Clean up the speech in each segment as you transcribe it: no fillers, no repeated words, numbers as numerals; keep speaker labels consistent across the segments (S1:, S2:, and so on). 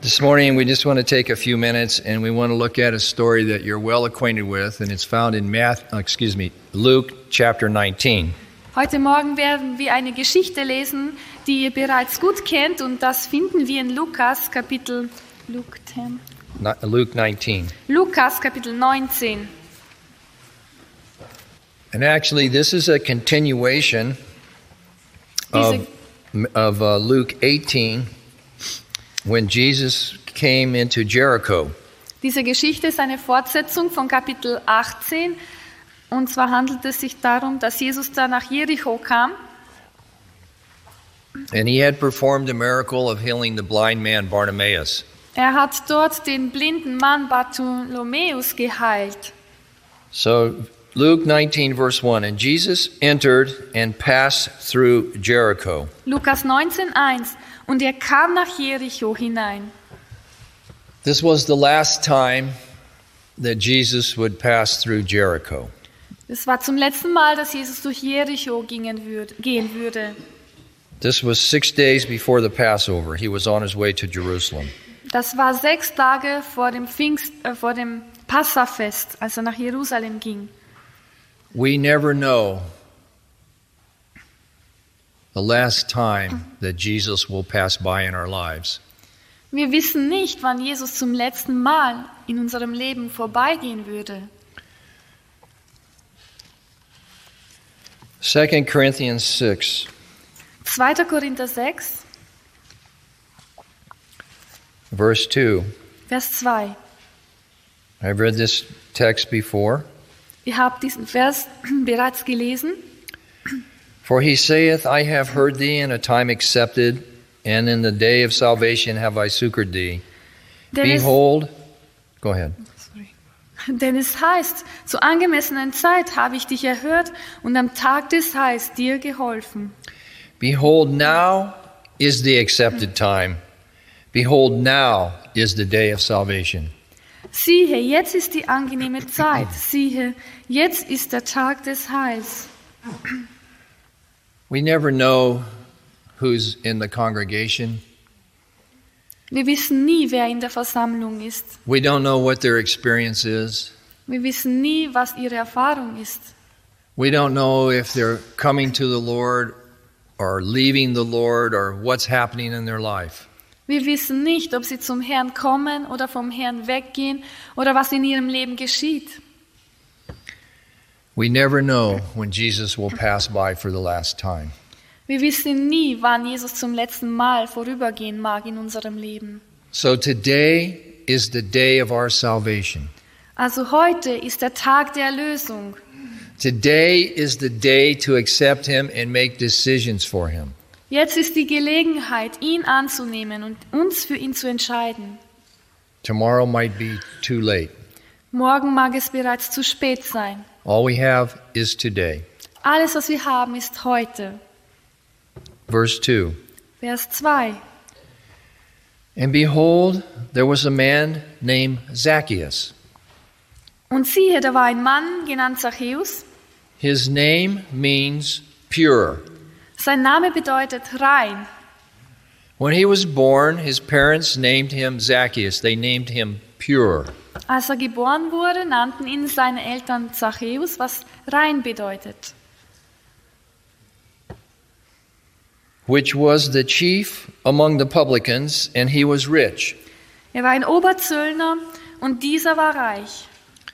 S1: This morning, we just want to take a few minutes and we want to look at a story that you're well acquainted with, and it's found in Luke chapter 19.
S2: Heute Morgen werden wir eine Geschichte lesen, die ihr bereits gut kennt, und das finden wir in Lukas Kapitel 19. Lukas Kapitel 19.
S1: And actually, this is a continuation of Luke 18. When Jesus came into Jericho.
S2: Diese Geschichte ist eine Fortsetzung von Kapitel 18, und zwar handelt es sich darum, dass Jesus da nach Jericho kam.
S1: And he had performed a miracle of healing the blind man Bartimaeus.
S2: Er hat dort den blinden Mann Bartholomäus geheilt.
S1: So Luke 19 verse 1, and Jesus entered and passed through Jericho.
S2: Lukas 19:1. Und er kam nach Jericho hinein.
S1: This was the last time that Jesus would pass through Jericho.
S2: Es war zum letzten Mal, dass Jesus durch Jericho gehen würde.
S1: This was 6 days before the Passover. He was on his way to Jerusalem.
S2: Das war 6 Tage vor dem Passafest, als er nach Jerusalem ging.
S1: We never know the last time that Jesus will pass by in our lives.
S2: Wir wissen nicht, wann Jesus zum letzten Mal in unserem Leben vorbeigehen würde.
S1: 2 Corinthians 6.
S2: 2. Korinther 6.
S1: Verse 2.
S2: Vers 2.
S1: I've read this text before.
S2: Ihr habt diesen Vers bereits gelesen.
S1: For he saith, I have heard thee in a time accepted, and in the day of salvation have I succored thee. Behold, go ahead.
S2: Denn es heißt, zur angemessenen Zeit habe ich dich erhört, und am Tag des Heils dir geholfen.
S1: Behold, now is the accepted time. Behold, now is the day of salvation.
S2: Siehe, jetzt ist die angenehme Zeit. Siehe, jetzt ist der Tag des Heils.
S1: We never know who's in the congregation.
S2: Wir wissen nie, wer in der Versammlung ist.
S1: We don't know what their experience is.
S2: Wir wissen nie, was ihre Erfahrung ist.
S1: We don't know if they're coming to the Lord or leaving the Lord or what's happening in their life.
S2: Wir wissen nicht, ob sie zum Herrn kommen oder vom Herrn weggehen oder was in ihrem Leben geschieht.
S1: We never know when Jesus will pass by for the last time.
S2: Wir wissen nie, wann Jesus zum letzten Mal vorübergehen mag in unserem Leben.
S1: So today is the day of our salvation.
S2: Also heute ist der Tag der Erlösung.
S1: Today is the day to accept him and make decisions for him.
S2: Jetzt ist die Gelegenheit, ihn anzunehmen und uns für ihn zu entscheiden.
S1: Tomorrow might be too late.
S2: Morgen mag es bereits zu spät sein.
S1: All we have is today.
S2: Alles, was wir haben, ist heute.
S1: Verse 2.
S2: Vers 2.
S1: And behold, there was a man named Zacchaeus.
S2: Und siehe, da war ein Mann genannt Zachäus.
S1: His name means pure.
S2: Sein Name bedeutet rein.
S1: When he was born, his parents named him Zacchaeus. They named him pure.
S2: Als er geboren wurde, nannten ihn seine Eltern Zachäus, was rein bedeutet.
S1: Which was the chief among the publicans, and he was rich.
S2: Er war ein Oberzöllner, und dieser war reich.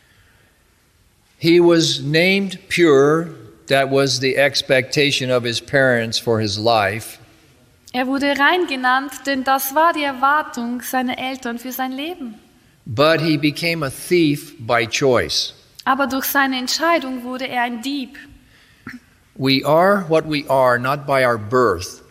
S1: He was named pure. That was the expectation of his parents for his life.
S2: Er wurde rein genannt, denn das war die Erwartung seiner Eltern für sein Leben.
S1: But he became a thief by choice.
S2: Aber durch seine Entscheidung wurde er ein Dieb.
S1: We are what we are not by our birth,